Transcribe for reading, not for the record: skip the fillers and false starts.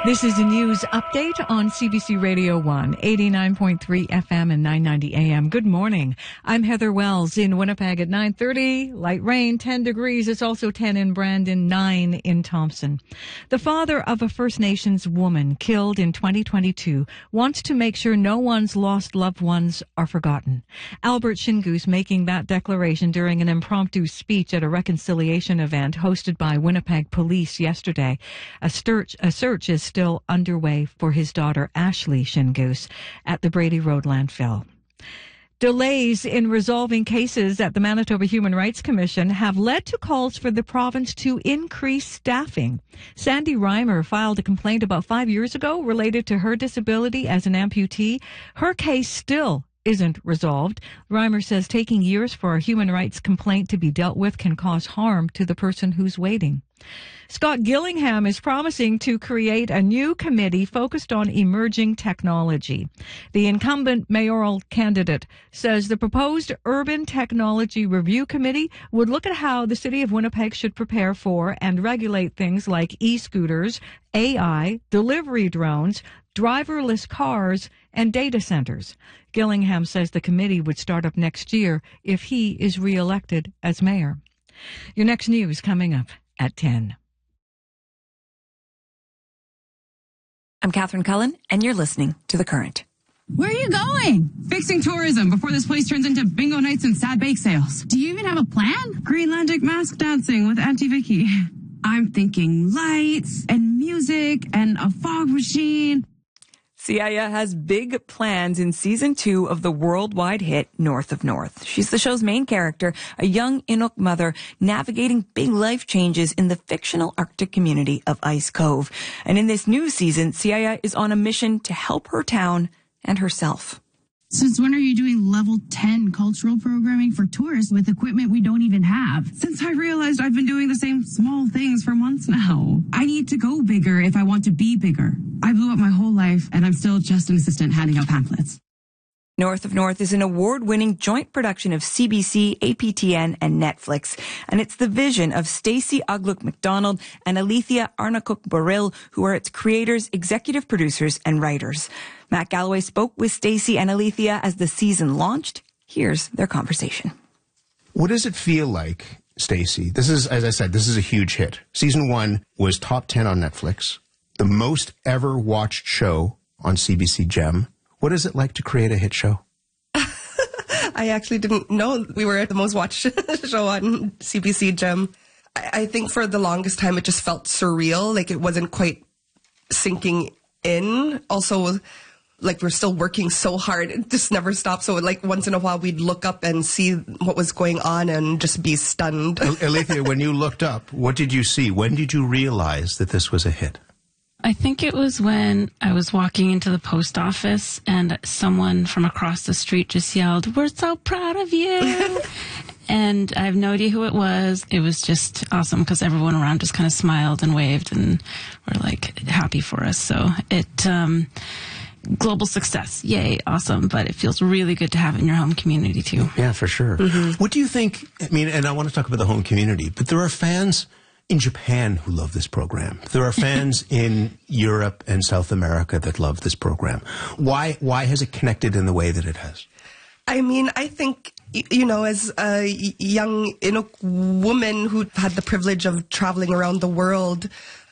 This is a news update on CBC Radio 1, 89.3 FM and 990 AM. Good morning. I'm Heather Wells in Winnipeg at 9:30. Light rain, 10 degrees. It's also 10 in Brandon, 9 in Thompson. The father of a First Nations woman killed in 2022 wants to make sure no one's lost loved ones are forgotten. Albert Shingoose making that declaration during an impromptu speech at a reconciliation event hosted by Winnipeg Police yesterday. A search is still underway for his daughter Ashley Shingoose at the Brady Road landfill. Delays in resolving cases at the Manitoba Human Rights Commission have led to calls for the province to increase staffing. Sandy Reimer filed a complaint about 5 years ago related to her disability as an amputee. Her case still isn't resolved. Reimer says taking years for a human rights complaint to be dealt with can cause harm to the person who's waiting. Scott Gillingham is promising to create a new committee focused on emerging technology. The incumbent mayoral candidate says the proposed Urban Technology Review Committee would look at how the city of Winnipeg should prepare for and regulate things like e-scooters, AI, delivery drones, driverless cars, and data centers. Gillingham says the committee would start up next year if he is re-elected as mayor. Your next news coming up at 10. I'm Catherine Cullen, and you're listening to The Current. Where are you going? Fixing tourism before this place turns into bingo nights and sad bake sales. Do you even have a plan? Greenlandic mask dancing with Auntie Vicky. I'm thinking lights and music and a fog machine. Siaya has big plans in season 2 of the worldwide hit North of North. She's the show's main character, a young Inuk mother navigating big life changes in the fictional Arctic community of Ice Cove. And in this new season, Siaya is on a mission to help her town and herself. Since when are you doing level 10 cultural programming for tourists with equipment we don't even have? Since I realized I've been doing the same small things for months now. I need to go bigger if I want to be bigger. I blew up my whole life and I'm still just an assistant handing out pamphlets. North of North is an award-winning joint production of CBC, APTN, and Netflix. And it's the vision of Stacey Ugluk McDonald and Alethea Arnacook-Burrill, who are its creators, executive producers, and writers. Matt Galloway spoke with Stacey and Alethea as the season launched. Here's their conversation. What does it feel like, Stacey? This is, as I said, this is a huge hit. Season 1 was top 10 on Netflix, the most ever watched show on CBC Gem. What is it like to create a hit show? I actually didn't know we were at the most watched show on CBC Gem. I think for the longest time it just felt surreal, like it wasn't quite sinking in. Also, like we're still working so hard, it just never stopped. So like once in a while we'd look up and see what was going on and just be stunned. Alethea, when you looked up, what did you see? When did you realize that this was a hit? I think it was when I was walking into the post office and someone from across the street just yelled, "We're so proud of you." And I have no idea who it was. It was just awesome because everyone around just kind of smiled and waved and were like happy for us. So global success. Yay. Awesome. But it feels really good to have it in your home community too. Yeah, for sure. Mm-hmm. What do you think? I mean, and I want to talk about the home community, but there are fans in Japan who love this program. There are fans in Europe and South America that love this program. Why has it connected in the way that it has? I mean, I think, you know, as a young Inuk woman who had the privilege of traveling around the world,